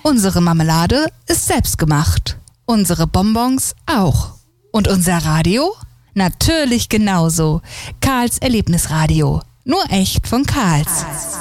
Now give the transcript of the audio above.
Unsere Marmelade ist selbstgemacht. Unsere Bonbons auch. Und unser Radio? Natürlich genauso. Karls Erlebnisradio. Nur echt von Karls.